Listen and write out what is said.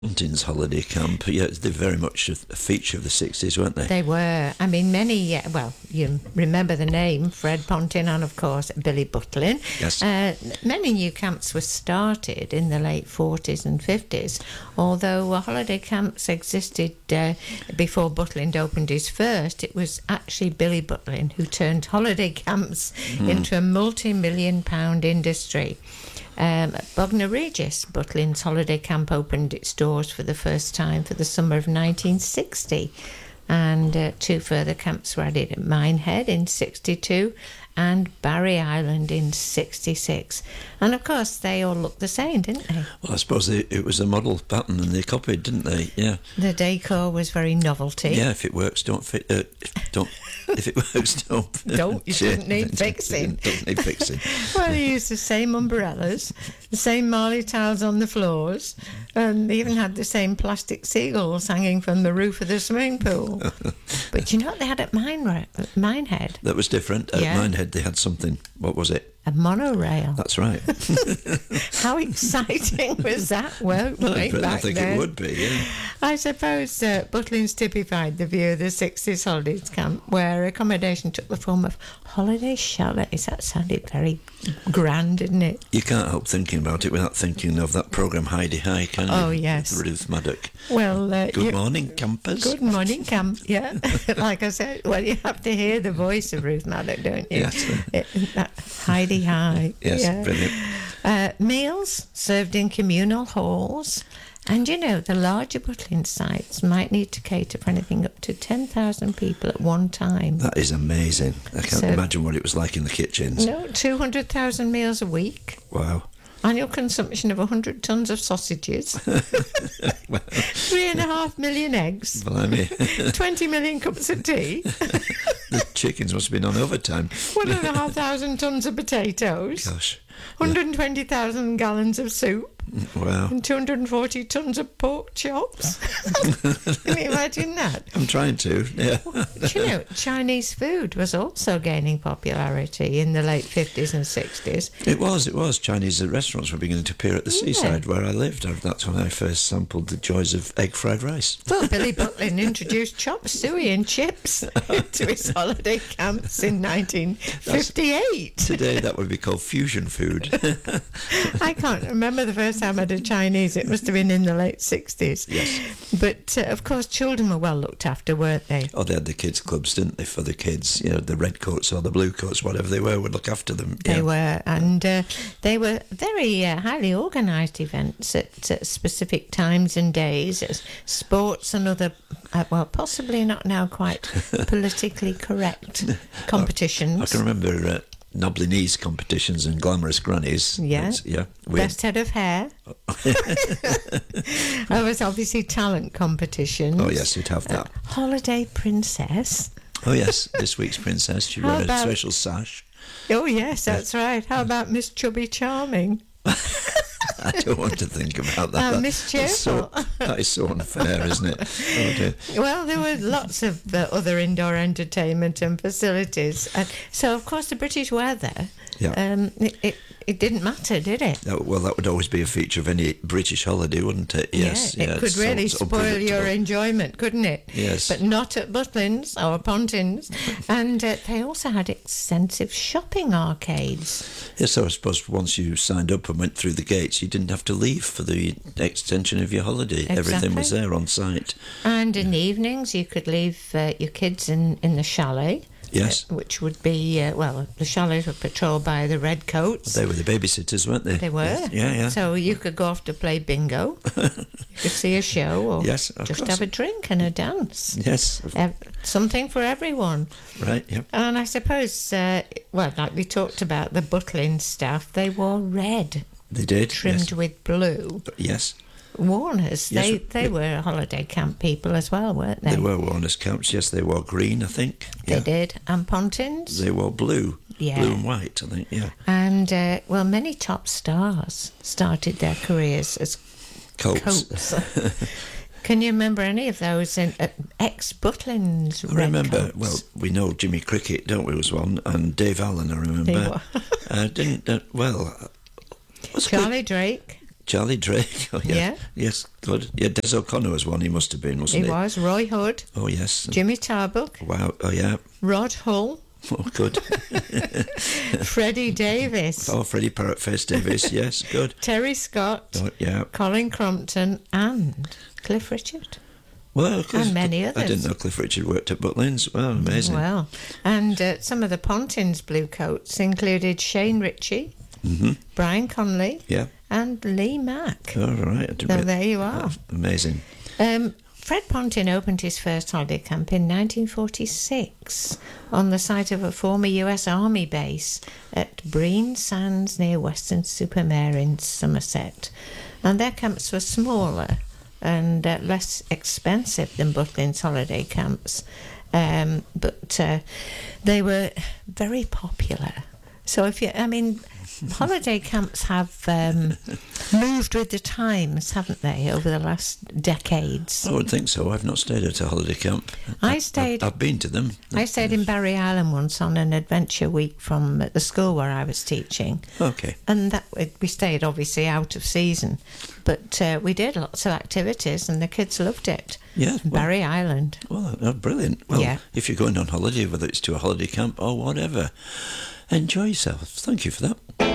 Pontins holiday camp, yeah, they're very much a feature of the 60s, weren't they? They were. I mean, many, well, you remember the name, Fred Pontin and, of course, Billy Butlin. Yes. Many new camps were started in the late 40s and 50s, although holiday camps existed before Butlin opened his first. It was actually Billy Butlin who turned holiday camps into a multi-million-pound industry. Bognor Regis, Butlin's holiday camp, opened its doors for the first time for the summer of 1960, and 2 further camps were added at Minehead in 62 and Barry Island in 66. And of course they all looked the same, didn't they? Well, I suppose it was a model pattern and they copied, didn't they? Yeah. The decor was very novelty. Yeah, if it works, don't fit. If it works, don't. Don't. You shouldn't need fixing. Don't need fixing. Well, they used the same umbrellas, the same marley tiles on the floors, and they even had the same plastic seagulls hanging from the roof of the swimming pool. But you know what they had at Minehead? That was different. At Minehead, they had something. What was it? A monorail. That's right. How exciting was that? Well, I think then. it would be, yeah. I suppose Butlin's typified the view of the 60s holidays camp, where accommodation took the form of holiday chalets. That sounded very grand, didn't it? You can't help thinking about it without thinking of that programme Heidi High, can you? Oh, yes. With Ruth Maddock. Well, Good morning, campers. Good morning, camp, yeah. Like I said, well, you have to hear the voice of Ruth Maddock, don't you? Yes. That Heidi High. Yes, yeah. brilliant. Meals served in communal halls. And, you know, the larger Butlin sites might need to cater for anything up to 10,000 people at one time. That is amazing. I can't imagine what it was like in the kitchens. No, 200,000 meals a week. Wow. Annual consumption of 100 tonnes of sausages. 3.5 million eggs. Blimey. 20 million cups of tea. The chickens must have been on overtime. 1,500 tonnes of potatoes. Gosh. 120,000 gallons of soup. Wow. And 240 tonnes of pork chops. Can you imagine that? I'm trying to, yeah. You know, Chinese food was also gaining popularity in the late 50s and 60s. It was. Chinese restaurants were beginning to appear at the seaside where I lived. That's when I first sampled the joys of egg fried rice. Well, Billy Butlin introduced chop suey and chips to his holiday camps in 1958. Today that would be called fusion food. I can't remember the first time I had a Chinese. It must have been in the late 60s. Yes. But, of course, children were well looked after, weren't they? Oh, they had the kids' clubs, didn't they, for the kids? You know, the red coats or the blue coats, whatever they were, would look after them. They were, and they were very highly organised events at specific times and days, sports and other, well, possibly not now quite politically correct competitions. I can remember knobbly knees competitions and glamorous grannies. Yeah. Best head of hair. There was obviously talent competitions. Oh, yes, you'd have that. Holiday princess. Oh, yes, this week's princess. She wore a special sash. Oh, yes, that's right. How about Miss Chubby Charming? I don't want to think about that. Miss Cheerful. That is so unfair, isn't it? Oh, dear. Well, there were lots of other indoor entertainment and facilities. So, of course, the British weather, it didn't matter, did it? Well, that would always be a feature of any British holiday, wouldn't it? Yes. Yeah, it could really spoil your enjoyment, couldn't it? Yes. But not at Butlin's or Pontins. And they also had extensive shopping arcades. Yes, so I suppose once you signed up and went through the gates, you didn't have to leave for the extension of your holiday. Exactly. Everything was there on site. And in the evenings, you could leave your kids in the chalet. Yes. Which would be, the chalets were patrolled by the redcoats. They were the babysitters, weren't they? They were. Yes. Yeah. So you could go off to play bingo, you could see a show, or just have a drink and a dance. Yes. Something for everyone. Right, yeah. And I suppose, like we talked about, the Butlin staff, they wore red. They did, trimmed with blue. Yes. Warners, they were holiday camp people as well, weren't they? They were Warners camps, yes. They wore green, I think. They did. And Pontins? They wore blue. Yeah. Blue and white, I think, yeah. And, many top stars started their careers as coats. Can you remember any of those in ex-Butlin's I remember, we know Jimmy Cricket, don't we, was one, and Dave Allen, I remember. Was Charlie Drake. Charlie Drake. Oh, yeah. Yeah. Yes, good. Yeah, Des O'Connor was one he must have been, wasn't He he? was. Roy Hood, Oh, yes. Jimmy Tarbuck, Wow. Oh, yeah. Rod Hull, Oh, good. Freddie Davis, Oh, Freddie Parrotface Davis. Yes, good. Terry Scott, Oh, yeah. Colin Crompton, and Cliff Richard. Well, And many I others. didn't know Cliff Richard worked at Butlins. Well, amazing. Well, and some of the Pontins Bluecoats included Shane Ritchie, Brian Conley, Yeah. and Lee Mack. All right. I didn't So rea- there you are. Amazing. Fred Pontin opened his first holiday camp in 1946 on the site of a former US Army base at Breen Sands near Weston-super-Mare in Somerset. And their camps were smaller and less expensive than Butlins holiday camps, but they were very popular. So holiday camps have moved with the times, haven't they, over the last decades? I would think so. I've not stayed at a holiday camp. I've been to them. I stayed in Barry Island once on an adventure week from the school where I was teaching. Okay. And we stayed obviously out of season, but we did lots of activities and the kids loved it. Yeah. Well, Barry Island. well, brilliant. Well, Yeah. if you're going on holiday, whether it's to a holiday camp or whatever, enjoy yourself. Thank you for that.